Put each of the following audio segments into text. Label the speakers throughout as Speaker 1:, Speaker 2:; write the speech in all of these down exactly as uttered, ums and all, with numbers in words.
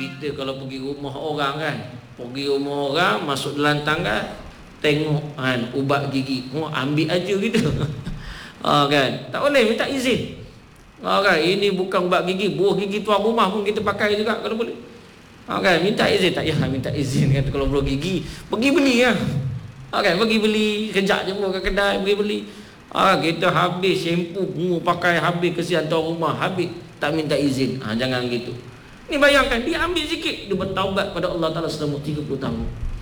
Speaker 1: kita kalau pergi rumah orang kan, pergi rumah orang, masuk dalam tangga, tengok kan ubat gigi, oh, ambil aja gitu. Ha, kan, tak boleh, minta izin. Ha, kan, ini bukan ubat gigi, buah gigi tuan rumah pun kita pakai juga kalau boleh. Ha, kan, minta izin, tak payah minta izin kan. Kalau buah gigi, pergi beli lah. Ha, kan, pergi beli, kejap je pun ke kedai, pergi beli. Ha, kita habis shampoo, bunga pakai habis, kesian tuan rumah, habis, tak minta izin. Ha, jangan gitu. Ni bayangkan, dia ambil sikit, dia bertaubat pada Allah Ta'ala selama tiga puluh tahun.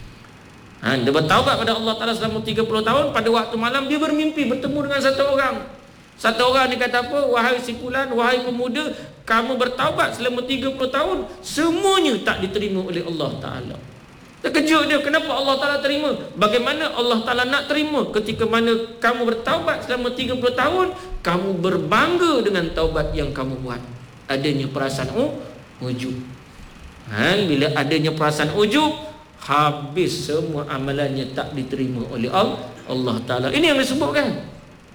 Speaker 1: Ha, dia bertaubat pada Allah Ta'ala selama tiga puluh tahun. Pada waktu malam, dia bermimpi bertemu dengan satu orang. Satu orang dia kata apa? Wahai si fulan, wahai pemuda, kamu bertaubat selama tiga puluh tahun, semuanya tak diterima oleh Allah Ta'ala. Terkejut dia, kenapa Allah Ta'ala terima? Bagaimana Allah Ta'ala nak terima ketika mana kamu bertaubat selama tiga puluh tahun, kamu berbangga dengan taubat yang kamu buat. Adanya perasaan oh, ujub. Ha, bila adanya perasaan ujub, habis semua amalannya tak diterima oleh Allah Ta'ala. Ini yang disebutkan.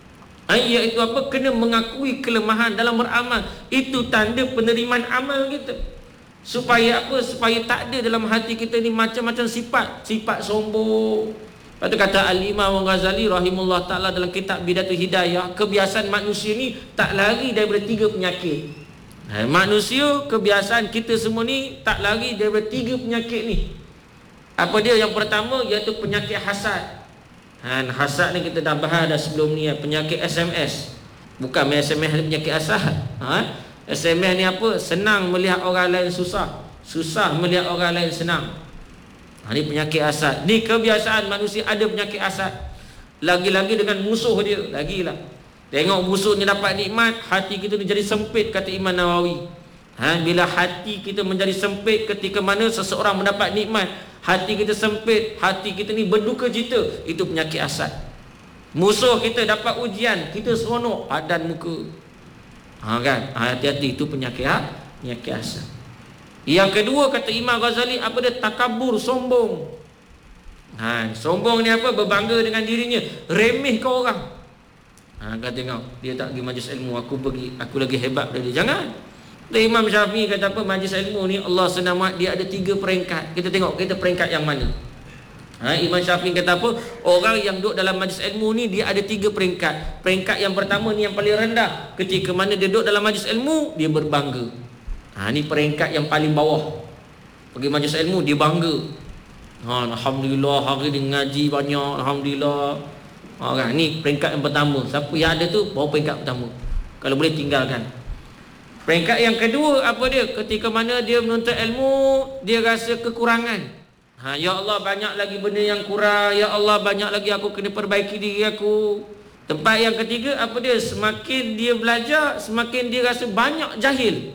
Speaker 1: Iaitu apa? Kena mengakui kelemahan dalam beramal. Itu tanda penerimaan amal kita. Supaya apa? Supaya tak ada dalam hati kita ni macam-macam sifat. Sifat sombong. Lepas tu kata Al-Imam Ghazali rahimahullah ta'ala dalam kitab Bidatul Hidayah, kebiasaan manusia ni tak lari daripada tiga penyakit. Ha, manusia, kebiasaan kita semua ni tak lari daripada tiga penyakit ni. Apa dia? Yang pertama iaitu penyakit hasad. Ha, hasad ni kita dah bahas dah sebelum ni, penyakit S M S. Bukan S M S ni penyakit hasad. Ha? S M S ni apa? Senang melihat orang lain susah, susah melihat orang lain senang. Ha, ni penyakit hasad. Ni kebiasaan manusia ada penyakit hasad. Lagi-lagi dengan musuh dia, lagilah. Tengok musuhnya dapat nikmat, hati kita ni jadi sempit, kata Imam Nawawi. Ha, bila hati kita menjadi sempit ketika mana seseorang mendapat nikmat, hati kita sempit, hati kita ni berduka cita, itu penyakit hasad. Musuh kita dapat ujian, kita seronok, padan muka. Ha, kan? Hati-hati, itu penyakit ha? penyakit hasad. Yang kedua kata Imam Ghazali, apa dia? Takabur, sombong. Ha, sombong ni apa? Berbangga dengan dirinya, remeh ke orang. Ha, kata tengok, dia tak pergi majlis ilmu, aku pergi, aku lagi hebat dari dia. Jangan. Dan Imam Syafi'i kata apa? Majlis ilmu ni Allah senamat, dia ada tiga peringkat. Kita tengok kita peringkat yang mana. Ha, Imam Syafi'i kata apa? Orang yang duduk dalam majlis ilmu ni dia ada tiga peringkat. Peringkat yang pertama ni yang paling rendah. Ketika mana dia duduk dalam majlis ilmu, dia berbangga. Ha, ni peringkat yang paling bawah. Pergi majlis ilmu, dia bangga. Ha, alhamdulillah hari ni ngaji banyak, alhamdulillah. Ha, kan? Ni peringkat yang pertama. Siapa yang ada tu bawa peringkat pertama. Kalau boleh tinggalkan. Peringkat yang kedua apa dia? Ketika mana dia menuntut ilmu, dia rasa kekurangan. Ha, ya Allah, banyak lagi benda yang kurang. Ya Allah, banyak lagi aku kena perbaiki diri aku. Tempat yang ketiga apa dia? Semakin dia belajar, semakin dia rasa banyak jahil.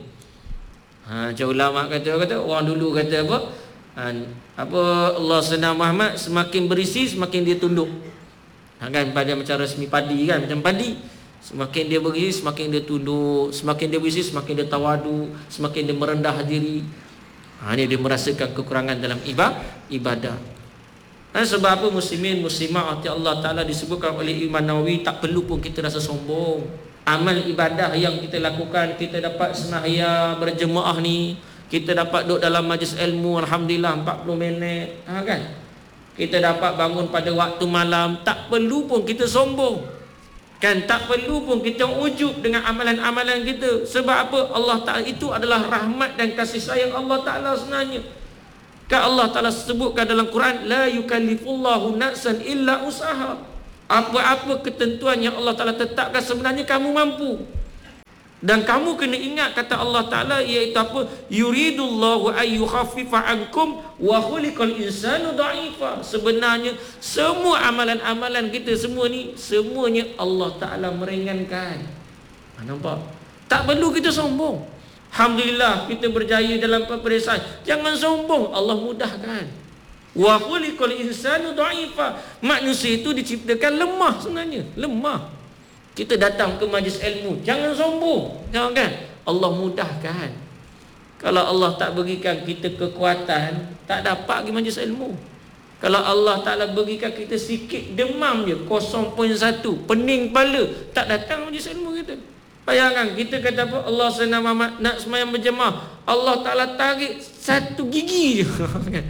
Speaker 1: Ha, macam ulama kata, kata orang dulu kata apa? Ha, apa Allah senang Muhammad, semakin berisi semakin dia tunduk. Ha, kan pada macam resmi padi kan, macam padi. Semakin dia berisi, semakin dia tunduk. Semakin dia berisi, semakin dia tawadu. Semakin dia merendah diri. Ha, ni dia merasakan kekurangan dalam ibadah. Ha, sebab apa muslimin, muslimah hati Allah Ta'ala disebutkan oleh Imam Nawawi, tak perlu pun kita rasa sombong. Amal ibadah yang kita lakukan, kita dapat sembahyang berjemaah ni, kita dapat duduk dalam majlis ilmu, alhamdulillah empat puluh minit. Ha, kan? Kita dapat bangun pada waktu malam, tak perlu pun kita sombong. Kan, tak perlu pun kita ujub dengan amalan-amalan kita. Sebab apa? Allah Ta'ala itu adalah rahmat dan kasih sayang Allah Ta'ala sebenarnya. Kan Allah Ta'ala sebutkan dalam Quran, la yukallifullahu nafsan illa usaha. Apa-apa ketentuan yang Allah Ta'ala tetapkan sebenarnya kamu mampu. Dan kamu kena ingat kata Allah Ta'ala, iaitu apa? Yuridullahu ayyukhaffifa ankum wa khuliqal insanu dha'ifa. Sebenarnya semua amalan-amalan kita semua ni, semuanya Allah Ta'ala meringankan. Ha, nampak? Tak perlu kita sombong. Alhamdulillah kita berjaya dalam peperiksaan. Jangan sombong, Allah mudahkan. Wa khuliqal insanu dha'ifa. Manusia itu diciptakan lemah sebenarnya, lemah. Kita datang ke majlis ilmu, jangan sombong. Jangan kan? Allah mudahkan. Kalau Allah tak berikan kita kekuatan, tak dapat pergi majlis ilmu. Kalau Allah Ta'ala berikan kita sikit demam je, kosong perpuluhan satu, pening kepala, tak datang majlis ilmu kita. Bayangkan kita kata apa? Allah senang Muhammad nak sembahyang berjemaah. Allah Ta'ala tarik satu gigi je.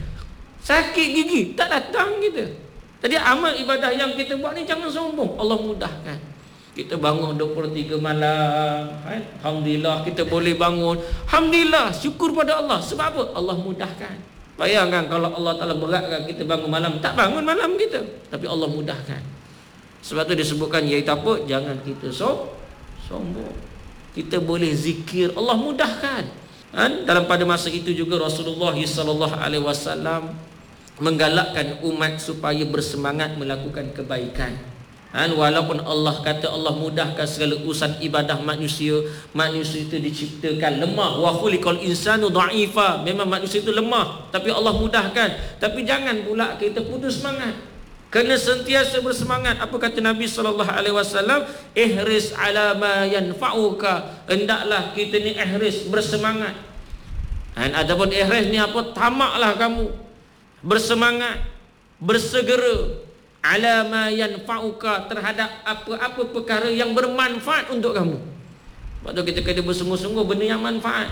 Speaker 1: Sakit gigi, tak datang kita. Jadi amal ibadah yang kita buat ni jangan sombong. Allah mudahkan. Kita bangun dua puluh tiga malam, kan? Alhamdulillah kita boleh bangun. Alhamdulillah, syukur pada Allah. Sebab apa? Allah mudahkan. Bayangkan kalau Allah Ta'ala beratkan kita bangun malam, tak bangun malam kita. Tapi Allah mudahkan. Sebab tu disebutkan, iaitu apa? Jangan kita so, sombong. Kita boleh zikir, Allah mudahkan. Kan? Dalam pada masa itu juga Rasulullah sallallahu alaihi wasallam menggalakkan umat supaya bersemangat melakukan kebaikan. Han, walaupun Allah kata Allah mudahkan segala urusan ibadah manusia, manusia itu diciptakan lemah. Wa khuliqal insanu dha'ifa. Memang manusia itu lemah, tapi Allah mudahkan. Tapi jangan pula kita putus semangat. Kena sentiasa bersemangat. Apa kata Nabi sallallahu alaihi wasallam? Ihris ala ma yanfa'uka. Hendaklah kita ni ihris, bersemangat. Han, adapun ihris ni apa? Tamaklah kamu. Bersemangat, bersegera ala ma yanfa'uka, terhadap apa-apa perkara yang bermanfaat untuk kamu. Sebab tu kita kena bersungguh-sungguh benda yang manfaat.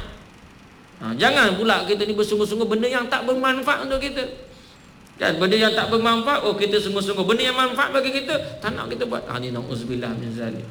Speaker 1: Ha, jangan pula kita ni bersungguh-sungguh benda yang tak bermanfaat untuk kita. Kan, benda yang tak bermanfaat, oh kita sungguh-sungguh. Benda yang manfaat bagi kita, tak nak kita buat. Ha, ni na'udzubillah min zalik.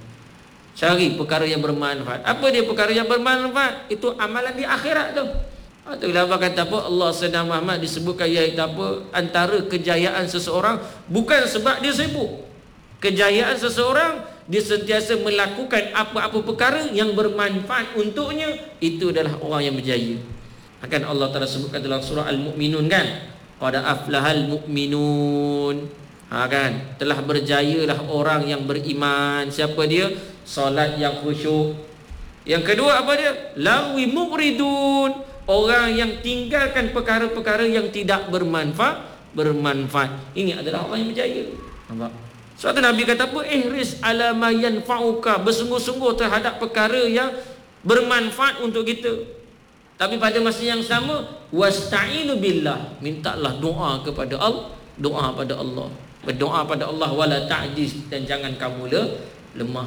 Speaker 1: Cari perkara yang bermanfaat. Apa dia perkara yang bermanfaat? Itu amalan di akhirat tu. Itu lafaz kata apa? Allah Sayyidina Muhammad disebutkan iaitu apa? Antara kejayaan seseorang bukan sebab dia sibuk. Kejayaan seseorang dia sentiasa melakukan apa-apa perkara yang bermanfaat untuknya. Itu adalah orang yang berjaya. Akan Allah Ta'ala sebutkan dalam surah Al-Mu'minun kan? Qad aflahal mu'minun. Ha, kan? Telah berjayalah orang yang beriman. Siapa dia? Solat yang khusyuk. Yang kedua apa dia? Lawi mu'ridun. Orang yang tinggalkan perkara-perkara yang tidak bermanfaat, bermanfaat. Ini adalah orang yang berjaya. Nampak? Sebab tu Nabi kata apa? Ihris ala ma yanfa'uka. Bersungguh-sungguh terhadap perkara yang bermanfaat untuk kita. Tapi pada masa yang sama, wasta'inu billah. Mintalah doa kepada Allah, doa pada Allah. Berdoa pada Allah wala ta'jiz, dan jangan kamu le, lemah.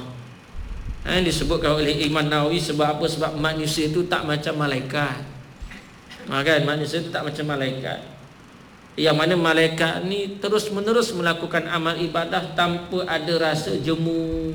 Speaker 1: Ha, disebutkan oleh Imam Nawawi sebab apa? Sebab manusia itu tak macam malaikat. Ha, kan? Manusia itu tak macam malaikat. Yang mana malaikat ni terus menerus melakukan amal ibadah tanpa ada rasa jemu.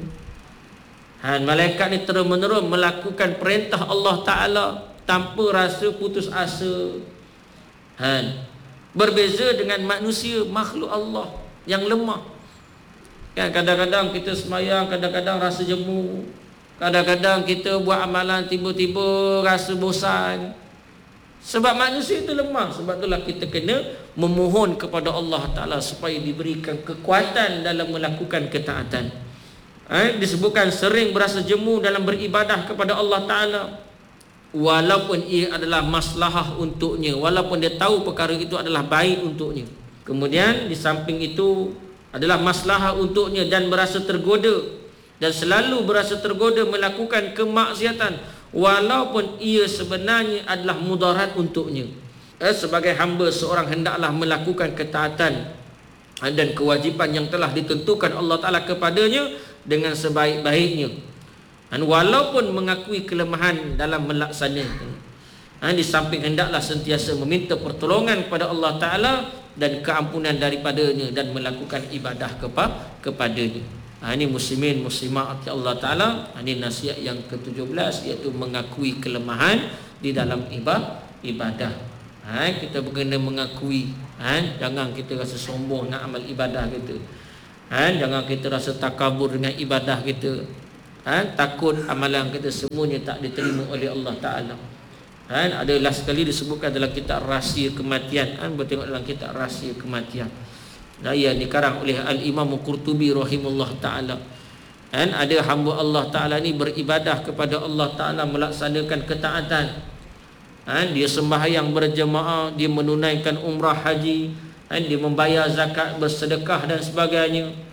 Speaker 1: Ha, malaikat ni terus menerus melakukan perintah Allah Ta'ala tanpa rasa putus asa. Ha, berbeza dengan manusia, makhluk Allah yang lemah. Kan, kadang-kadang kita semayang, kadang-kadang rasa jemu. Kadang-kadang kita buat amalan, tiba-tiba rasa bosan. Sebab manusia itu lemah. Sebab itulah kita kena memohon kepada Allah Ta'ala supaya diberikan kekuatan dalam melakukan ketaatan. Eh, disebutkan sering berasa jemu dalam beribadah kepada Allah Ta'ala, walaupun ia adalah maslahah untuknya, walaupun dia tahu perkara itu adalah baik untuknya. Kemudian di samping itu adalah maslahah untuknya dan berasa tergoda, dan selalu berasa tergoda melakukan kemaksiatan walaupun ia sebenarnya adalah mudarat untuknya. Eh, sebagai hamba seorang hendaklah melakukan ketaatan dan kewajipan yang telah ditentukan Allah Ta'ala kepadanya dengan sebaik-baiknya, dan walaupun mengakui kelemahan dalam melaksanakan. Ha, di samping hendaklah sentiasa meminta pertolongan kepada Allah Ta'ala dan keampunan daripadanya dan melakukan ibadah kepa, kepadanya. Ha, ini muslimin muslimat Allah Ta'ala. Ha, ini nasihat yang ke tujuh belas, iaitu mengakui kelemahan di dalam ibadah. Ha, kita kena mengakui. Ha, jangan kita rasa sombong nak amal ibadah kita. Ha, jangan kita rasa takabur dengan ibadah kita. Ha, takut amalan kita semuanya tak diterima oleh Allah Ta'ala. Ha, adalah sekali disebutkan dalam kitab Rahsia Kematian. Ha, bertengok dalam kitab Rahsia Kematian. Nah, ia dikarang oleh Al-Imam Qurtubi rahimahullah ta'ala. Dan ada hamba Allah Ta'ala ni beribadah kepada Allah Ta'ala, melaksanakan ketaatan. Dan dia sembahyang berjemaah, dia menunaikan umrah haji, dan dia membayar zakat, bersedekah dan sebagainya.